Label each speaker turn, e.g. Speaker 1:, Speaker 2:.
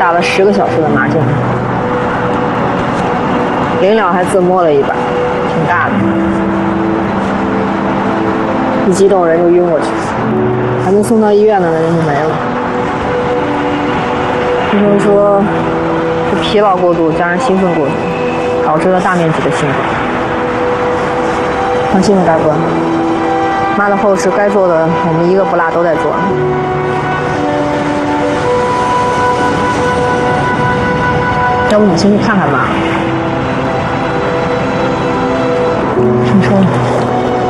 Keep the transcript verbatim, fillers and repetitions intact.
Speaker 1: 打了十个小时的麻将，临了还自摸了一把，挺大的。一激动人就晕过去，还没送到医院呢，人就没了。医生说是疲劳过度加上兴奋过度，导致了大面积的心梗。放心吧，大哥，妈的后事该做的我们一个不落都在做。要不你先去看看妈。